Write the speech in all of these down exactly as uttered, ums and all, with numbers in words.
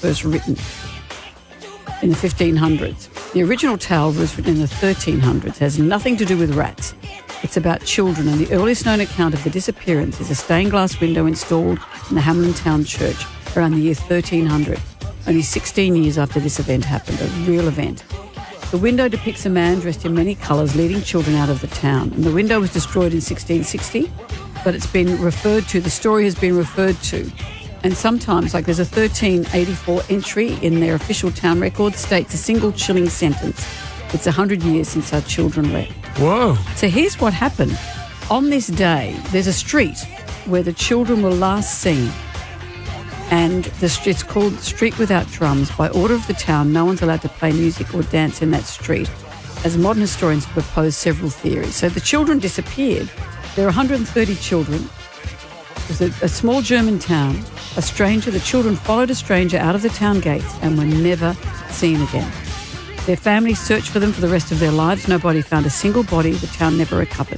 first written in the fifteen hundreds. The original tale was written in the thirteen hundreds. It has nothing to do with rats. It's about children, and the earliest known account of the disappearance is a stained glass window installed in the Hamlin Town Church around the year thirteen hundred, only sixteen years after this event happened, a real event. The window depicts a man dressed in many colours leading children out of the town, and the window was destroyed in sixteen sixty, but it's been referred to, the story has been referred to, and sometimes, like there's a thirteen eighty-four entry in their official town record, states a single chilling sentence. It's one hundred years since our children left. Whoa. So here's what happened. On this day, there's a street where the children were last seen, and the, it's called Street Without Drums. By order of the town, no one's allowed to play music or dance in that street, as modern historians have proposed several theories. So the children disappeared. There are one hundred thirty children. It was a, a small German town. A stranger, the children followed a stranger out of the town gates and were never seen again. Their families searched for them for the rest of their lives. Nobody found a single body. The town never recovered.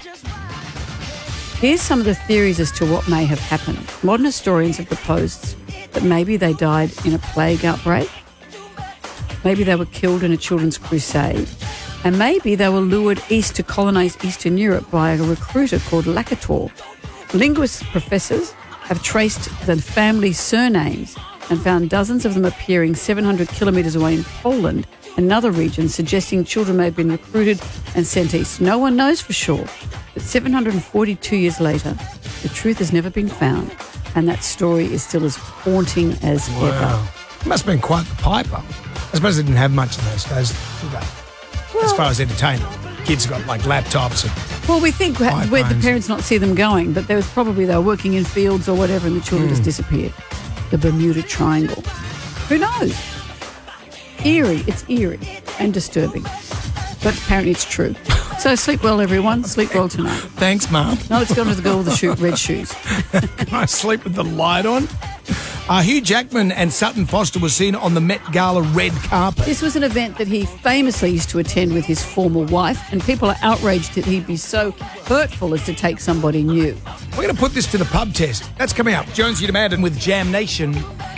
Here's some of the theories as to what may have happened. Modern historians have proposed that maybe they died in a plague outbreak. Maybe they were killed in a children's crusade. And maybe they were lured east to colonise Eastern Europe by a recruiter called Lakator. Linguist professors have traced the family surnames and found dozens of them appearing seven hundred kilometres away in Poland and other regions, suggesting children may have been recruited and sent east. No one knows for sure, but seven hundred forty-two years later, the truth has never been found, and that story is still as haunting as Wow. ever. It must have been quite the piper. I suppose they didn't have much in those days, did they? Well, as far as entertainment. Kids got like laptops and well, we think where the iPhones. parents not see them going, but there was probably they were working in fields or whatever, and the children just disappeared. The Bermuda Triangle. Who knows? Eerie. It's eerie and disturbing, but apparently it's true. So sleep well, everyone. Sleep well tonight. Thanks, Mum. No, let's go to the girl with the shoe, red shoes. Can I sleep with the light on? Uh, Hugh Jackman and Sutton Foster were seen on the Met Gala red carpet. This was an event that he famously used to attend with his former wife, and people are outraged that he'd be so hurtful as to take somebody new. We're going to put this to the pub test. That's coming up. Jonesy Demand with Jam Nation.